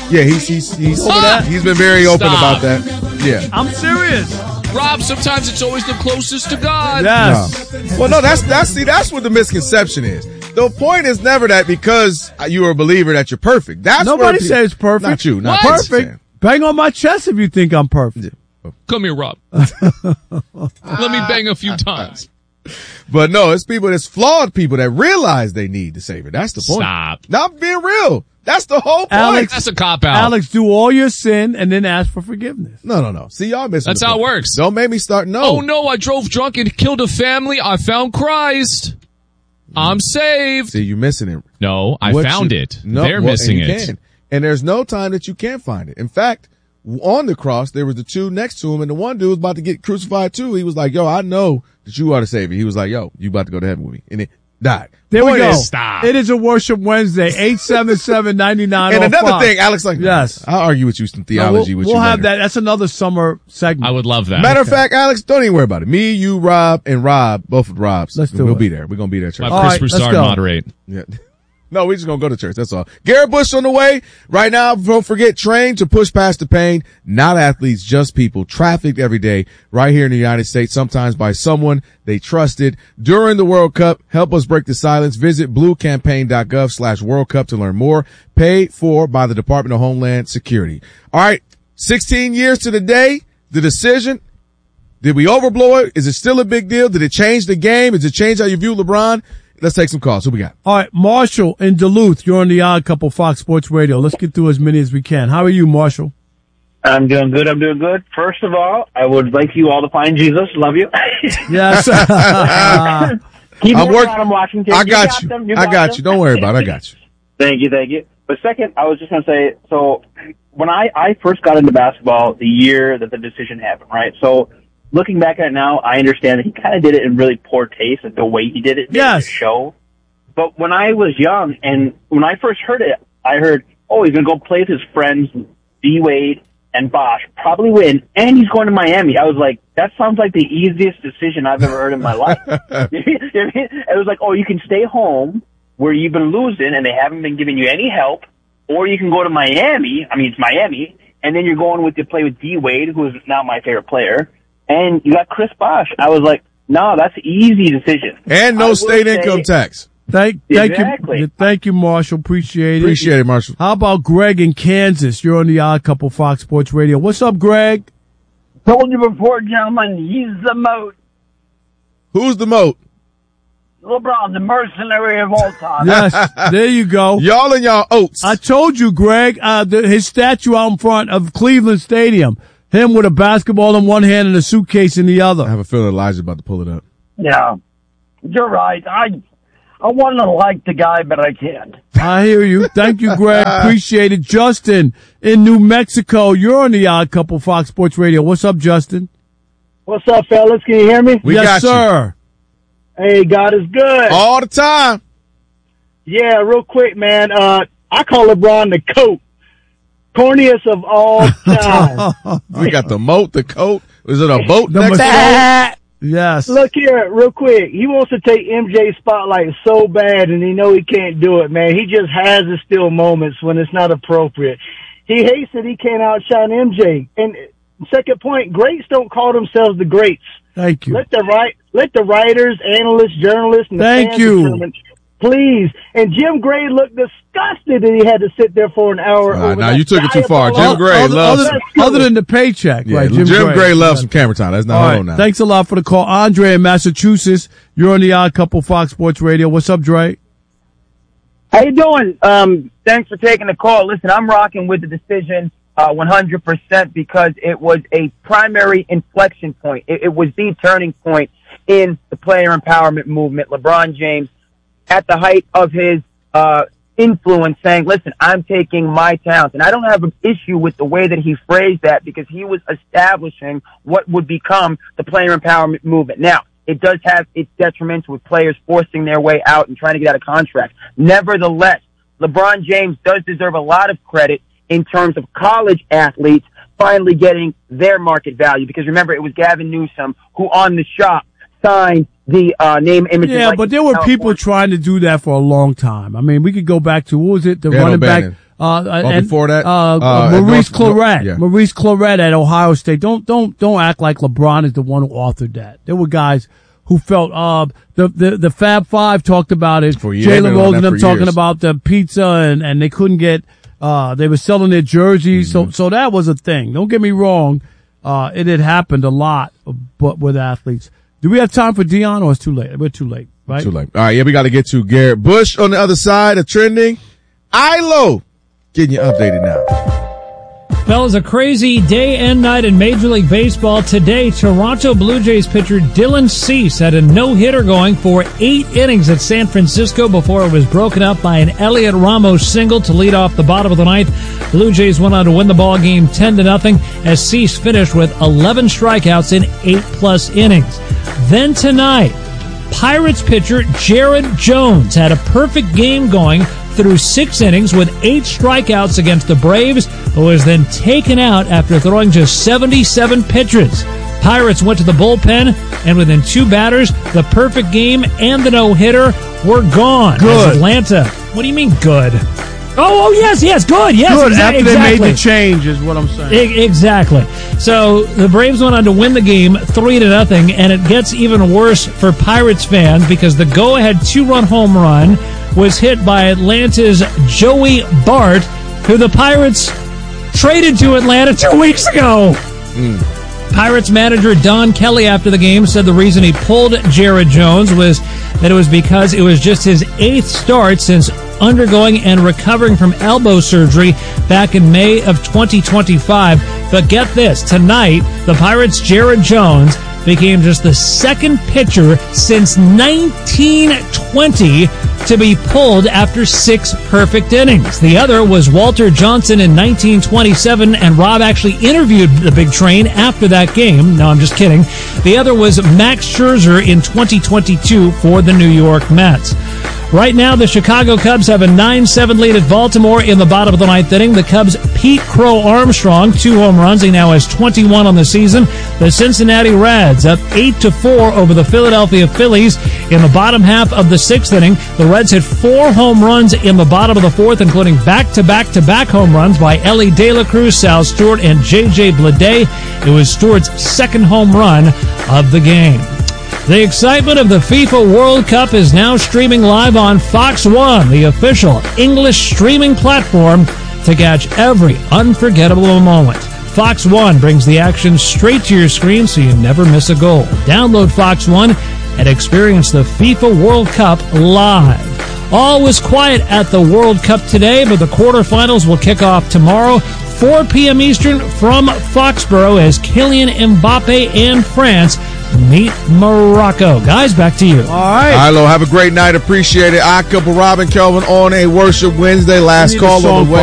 Yeah, he's been very open about that. Yeah. I'm serious. Rob, sometimes it's always the closest to God. Yes. No. Well, no, that's what the misconception is. The point is never that because you are a believer that you're perfect. That's nobody says perfect. Not you. Not perfect. Bang on my chest if you think I'm perfect. Yeah. Come here, Rob. Let me bang a few times. But no, it's people that's flawed people that realize they need the Savior. That's the point. Stop. Not being real. That's the whole point. Alex, that's a cop-out. Alex, do all your sin and then ask for forgiveness. No. See, y'all missing That's how it works. Don't make me start. No. Oh, no, I drove drunk and killed a family. I found Christ. I'm saved. See, you're missing it. No, I found it. No, They're missing it. And there's no time that you can't find it. In fact, on the cross, there was the two next to him, and the one dude was about to get crucified too. He was like, yo, I know that you are the Savior. He was like, yo, you about to go to heaven with me. And it died. There we go. Stop. It is a Worship Wednesday, 877-9905. And another thing, Alex, yes. I'll argue with you some theology with you. We'll have that. That's another summer segment. I would love that. Matter of fact, Alex, don't even worry about it. Me, you, Rob, both of Robs. We'll be there. We're going to be there at church. Chris Broussard moderate. Yeah. No, we're just going to go to church. That's all. Garrett Bush on the way. Right now, don't forget, train to push past the pain. Not athletes, just people trafficked every day right here in the United States, sometimes by someone they trusted. During the World Cup, help us break the silence. Visit bluecampaign.gov/World Cup to learn more. Paid for by the Department of Homeland Security. All right. 16 years to the day. The decision. Did we overblow it? Is it still a big deal? Did it change the game? Does it change how you view LeBron? Let's take some calls. Who we got? All right, Marshall in Duluth. You're on the Odd Couple Fox Sports Radio. Let's get through as many as we can. How are you, Marshall? I'm doing good. First of all, I would like you all to find Jesus. Love you. Yes. Keep I'm Washington. I got you. I got you. Don't worry about it. I got you. Thank you. But second, I was just going to say, so when I first got into basketball, the year that the decision happened, right? So looking back at it now, I understand that he kind of did it in really poor taste, like the way he did it didn't show. But when I was young and when I first heard it, I heard, oh, he's going to go play with his friends, D-Wade and Bosh, probably win, and he's going to Miami. I was like, that sounds like the easiest decision I've ever heard in my life. You know what I mean? It was like, oh, you can stay home where you've been losing and they haven't been giving you any help, or you can go to Miami. I mean, it's Miami, and then you're going to play with D-Wade, who is now my favorite player. And you got Chris Bosh. I was like, no, that's an easy decision. And no state income tax. Thank you, Marshall. Appreciate it, Marshall. How about Greg in Kansas? You're on the Odd Couple Fox Sports Radio. What's up, Greg? Told you before, gentlemen, he's the moat. Who's the moat? LeBron, the mercenary of all time. Yes, there you go. Y'all and y'all oats. I told you, Greg, his statue out in front of Cleveland Stadium. Him with a basketball in one hand and a suitcase in the other. I have a feeling Elijah's about to pull it up. Yeah, you're right. I want to like the guy, but I can't. I hear you. Thank you, Greg. Appreciate it. Justin in New Mexico. You're on the Odd Couple Fox Sports Radio. What's up, Justin? What's up, fellas? Can you hear me? Yes, sir. Hey, God is good. All the time. Yeah, real quick, man. I call LeBron the coat. Corniest of all time. We got the moat, the coat. Is it a boat the next to Yes. Look here, real quick. He wants to take MJ's spotlight so bad, and he know he can't do it, man. He just has his still moments when it's not appropriate. He hates that he can't outshine MJ. And second point, greats don't call themselves the greats. Thank you. Let the writers, analysts, journalists, and the fans determine. Please. And Jim Gray looked disgusted that he had to sit there for an hour. Now you took it too far. Jim Gray loves other than the paycheck, right? Jim Gray loves some camera time. That's not all on now. Thanks a lot for the call. Andre in Massachusetts. You're on the Odd Couple Fox Sports Radio. What's up, Dre? How you doing? Thanks for taking the call. Listen, I'm rocking with the decision 100% because it was a primary inflection point. It was the turning point in the player empowerment movement. LeBron James, at the height of his influence, saying, listen, I'm taking my talents. And I don't have an issue with the way that he phrased that because he was establishing what would become the player empowerment movement. Now, it does have its detriments with players forcing their way out and trying to get out of contracts. Nevertheless, LeBron James does deserve a lot of credit in terms of college athletes finally getting their market value. Because remember, it was Gavin Newsom who on the shop signed the name, image, but there were people trying to do that for a long time. I mean, we could go back to, what was it? The running back, Before that, Maurice Claret. Yeah. Maurice Claret at Ohio State. Don't act like LeBron is the one who authored that. There were guys who felt the Fab Five talked about it. Jalen Rose and them talking about the pizza and they couldn't get they were selling their jerseys. So that was a thing. Don't get me wrong. It had happened a lot, but with athletes. Do we have time for Dion or it's too late? We're too late, right? Too late. All right, yeah, we got to get to Garrett Bush on the other side of trending. ILO, getting you updated now. Fellas, a crazy day and night in Major League Baseball. Today, Toronto Blue Jays pitcher Dylan Cease had a no-hitter going for 8 innings at San Francisco before it was broken up by an Elliot Ramos single to lead off the bottom of the ninth. Blue Jays went on to win the ball game 10-0 as Cease finished with 11 strikeouts in 8+ innings. Then tonight, Pirates pitcher Jared Jones had a perfect game going through 6 innings with 8 strikeouts against the Braves, but was then taken out after throwing just 77 pitches. Pirates went to the bullpen, and within 2 batters, the perfect game and the no-hitter were gone. Good. As Atlanta. What do you mean good? Oh, yes, good. Yes, good. After exactly. They made the change is what I'm saying. Exactly. So the Braves went on to win the game 3-0, and it gets even worse for Pirates fans because the go-ahead 2-run home run was hit by Atlanta's Joey Bart, who the Pirates traded to Atlanta 2 weeks ago. Pirates manager Don Kelly after the game said the reason he pulled Jared Jones was that it was because it was just his 8th start since undergoing and recovering from elbow surgery back in May of 2025. But get this, tonight, the Pirates' Jared Jones became just the 2nd pitcher since 1920 to be pulled after 6 perfect innings. The other was Walter Johnson in 1927, and Rob actually interviewed the Big Train after that game. No, I'm just kidding. The other was Max Scherzer in 2022 for the New York Mets. Right now, the Chicago Cubs have a 9-7 lead at Baltimore in the bottom of the 9th inning. The Cubs' Pete Crow Armstrong, 2 home runs. He now has 21 on the season. The Cincinnati Reds up 8-4 over the Philadelphia Phillies in the bottom half of the 6th inning. The Reds hit 4 home runs in the bottom of the 4th, including back-to-back-to-back home runs by Ellie De La Cruz, Sal Stewart, and J.J. Bleday. It was Stewart's 2nd home run of the game. The excitement of the FIFA World Cup is now streaming live on Fox One, the official English streaming platform, to catch every unforgettable moment. Fox One brings the action straight to your screen so you never miss a goal. Download Fox One and experience the FIFA World Cup live. All was quiet at the World Cup today, but the quarterfinals will kick off tomorrow, 4 p.m. Eastern from Foxborough, as Kylian Mbappe and France meet Morocco. Guys, back to you. All right. ILO, have a great night. Appreciate it. I couple Robin Kelvin on a Worship Wednesday. Last call on the way.